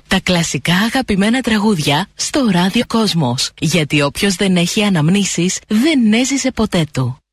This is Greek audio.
Τα κλασικά αγαπημένα τραγούδια στο Ράδιο Κόσμος. Γιατί όποιος δεν έχει αναμνήσεις δεν έζησε ποτέ του.